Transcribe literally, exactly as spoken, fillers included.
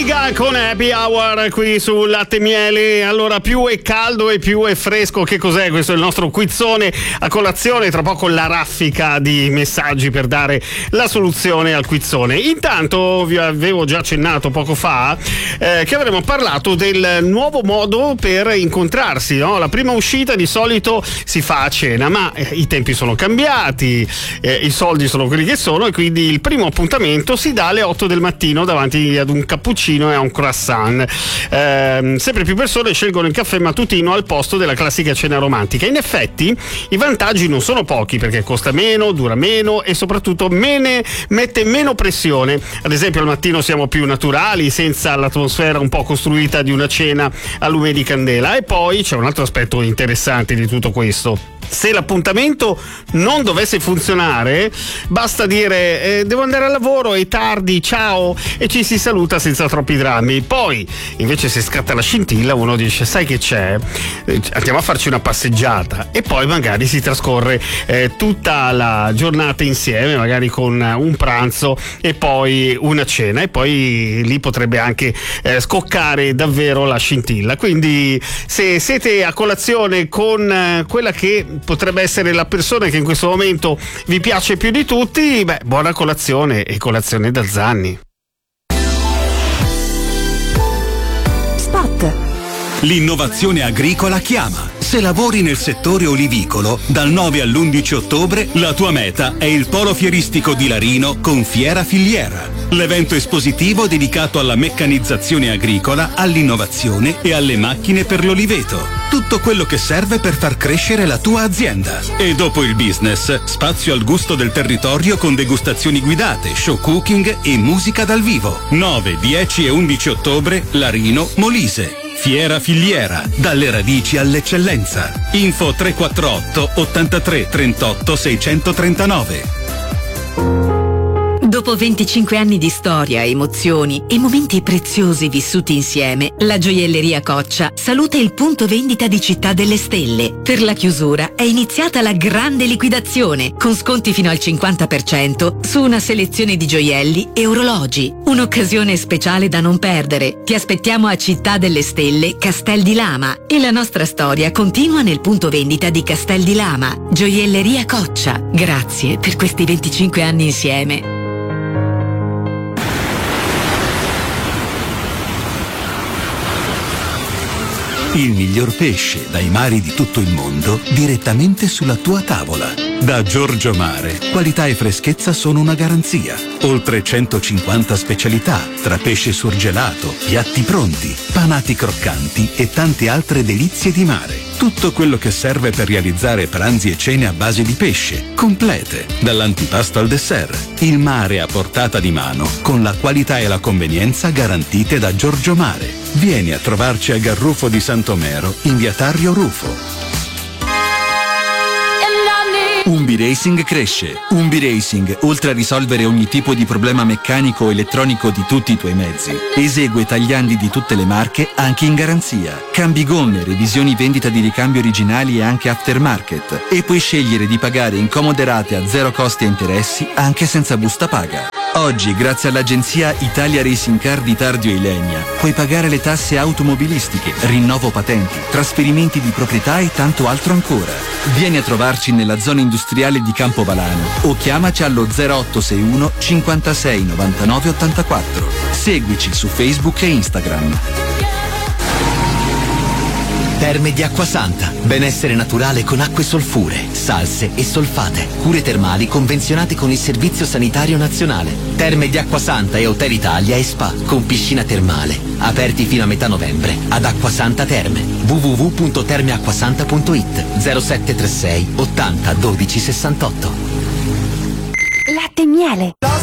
Siga con Happy Hour qui su Latte Miele. Allora, più è caldo e più è fresco. Che cos'è? Questo è il nostro quizzone a colazione. Tra poco la raffica di messaggi per dare la soluzione al quizzone. Intanto vi avevo già accennato poco fa eh, che avremmo parlato del nuovo modo per incontrarsi, no? La prima uscita di solito si fa a cena, ma eh, i tempi sono cambiati, eh, i soldi sono quelli che sono, e quindi il primo appuntamento si dà alle otto del mattino davanti ad un cappuccino e a un croissant. Eh, sempre più persone scelgono il caffè mattutino al posto della classica cena romantica. In effetti i vantaggi non sono pochi, perché costa meno, dura meno e soprattutto mene, mette meno pressione. Ad esempio al mattino siamo più naturali, senza l'atmosfera un po' costruita di una cena a lume di candela. E poi c'è un altro aspetto interessante di tutto questo. Se l'appuntamento non dovesse funzionare, basta dire eh, devo andare al lavoro, è tardi, ciao, e ci si saluta senza troppi drammi. Poi invece se scatta la scintilla uno dice sai che c'è, eh, andiamo a farci una passeggiata, e poi magari si trascorre eh, tutta la giornata insieme, magari con un pranzo e poi una cena, e poi lì potrebbe anche eh, scoccare davvero la scintilla. Quindi se siete a colazione con eh, quella che potrebbe essere la persona che in questo momento vi piace più di tutti, beh, buona colazione, e colazione da Zanni. Spot. L'innovazione agricola chiama. Se lavori nel settore olivicolo, dal nove all'undici ottobre la tua meta è il Polo Fieristico di Larino con Fiera Filiera, l'evento espositivo dedicato alla meccanizzazione agricola, all'innovazione e alle macchine per l'oliveto. Tutto quello che serve per far crescere la tua azienda. E dopo il business, spazio al gusto del territorio con degustazioni guidate, show cooking e musica dal vivo. nove, dieci e undici ottobre, Larino, Molise. Fiera Filiera, dalle radici all'eccellenza. Info tre quattro otto ottantatré trentotto seicentotrentanove. Dopo venticinque anni di storia, emozioni e momenti preziosi vissuti insieme, la gioielleria Coccia saluta il punto vendita di Città delle Stelle. Per la chiusura è iniziata la grande liquidazione, con sconti fino al cinquanta per cento su una selezione di gioielli e orologi. Un'occasione speciale da non perdere. Ti aspettiamo a Città delle Stelle, Castel di Lama, e la nostra storia continua nel punto vendita di Castel di Lama. Gioielleria Coccia. Grazie per questi venticinque anni insieme. Il miglior pesce dai mari di tutto il mondo direttamente sulla tua tavola. Da Giorgio Mare, qualità e freschezza sono una garanzia. Oltre centocinquanta specialità, tra pesce surgelato, piatti pronti, panati croccanti e tante altre delizie di mare. Tutto quello che serve per realizzare pranzi e cene a base di pesce, complete, dall'antipasto al dessert. Il mare a portata di mano, con la qualità e la convenienza garantite da Giorgio Mare. Vieni a trovarci a Garrufo di Santomero, in via Tarrio Rufo. Umbi Racing cresce. Umbi Racing, oltre a risolvere ogni tipo di problema meccanico o elettronico di tutti i tuoi mezzi, esegue tagliandi di tutte le marche anche in garanzia. Cambi gomme, revisioni, vendita di ricambi originali e anche aftermarket. E puoi scegliere di pagare in comode rate a zero costi e interessi anche senza busta paga. Oggi, grazie all'agenzia Italia Racing Car di Tardio Ilenia, puoi pagare le tasse automobilistiche, rinnovo patenti, trasferimenti di proprietà e tanto altro ancora. Vieni a trovarci nella zona industriale di Campovalano o chiamaci allo zero otto sei uno cinquantasei novantanove ottantaquattro. Seguici su Facebook e Instagram. Terme di Acquasanta. Benessere naturale con acque solfure, salse e solfate. Cure termali convenzionate con il Servizio Sanitario Nazionale. Terme di Acquasanta e Hotel Italia e Spa con piscina termale. Aperti fino a metà novembre ad Acquasanta Terme. w w w punto termeacquasanta punto i t zero sette tre sei ottanta dodici sessantotto. Latte Miele.